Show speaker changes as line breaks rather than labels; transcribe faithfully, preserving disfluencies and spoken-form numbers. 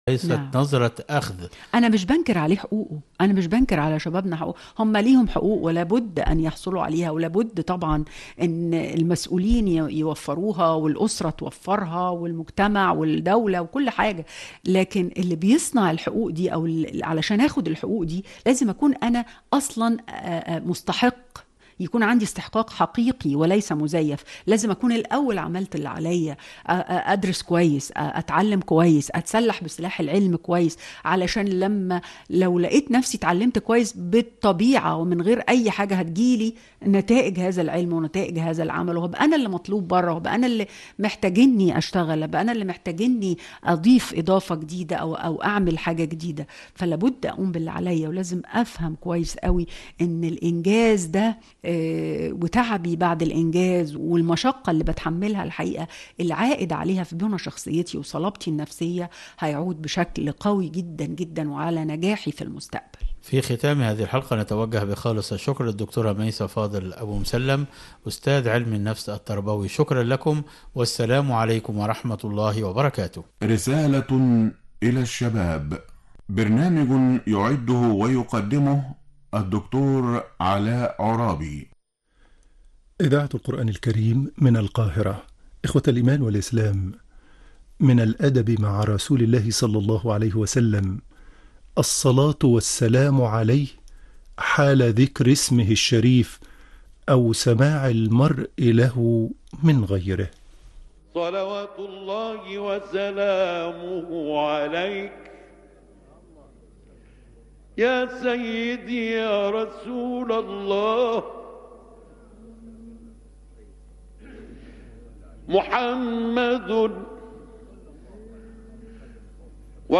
ليست
نعم.
نظرة أخذ.
أنا مش بنكر عليه حقوقه، أنا مش بنكر على شبابنا حقوق، هم ليهم حقوق ولا بد أن يحصلوا عليها، ولا بد طبعا أن المسؤولين ي- يوفروها، والأسرة توفرها، والمجتمع والدولة وكل حاجة. لكن اللي بيصنع الحقوق دي أو ال- علشان أخد الحقوق دي لازم أكون أنا أصلا آه، آه، مستحق، يكون عندي استحقاق حقيقي وليس مزيف. لازم أكون الأول عملت اللي عليا، أ- أ- أدرس كويس، أ- أتعلم كويس، أتسلح بسلاح العلم كويس، علشان لما لو لقيت نفسي اتعلمت كويس بالطبيعة ومن غير أي حاجة هتجيلي نتائج هذا العلم ونتائج هذا العمل، وهبقى أنا اللي مطلوب بره، وهبقى أنا اللي محتاجني أشتغل، هبقى أنا اللي محتاجني أضيف إضافة جديدة أو أو أعمل حاجة جديدة. فلابد أقوم باللي عليا، ولازم أفهم كويس قوي إن الإنجاز ده آه، وتعبي بعد الإنجاز والمشقة اللي بتحملها الحقيقة العائد عليها في بناء شخصيتي وصلابتي النفسية هيعود بشكل قوي جدا جدا وعلى نجاحي في المستقبل.
في ختام هذه الحلقة نتوجه بخالص الشكر للدكتورة ميسة فاضل أبو مسلم، أستاذ علم النفس التربوي. شكرا لكم، والسلام عليكم ورحمة الله وبركاته.
رسالة إلى الشباب، برنامج يعده ويقدمه الدكتور علاء عرابي.
إذاعة القرآن الكريم من القاهرة. إخوة الإيمان والإسلام، من الأدب مع رسول الله صلى الله عليه وسلم الصلاة والسلام عليه حال ذكر اسمه الشريف أو سماع المرء له من غيره.
صلوات الله وسلامه عليك يا سيدي يا رسول الله. محمد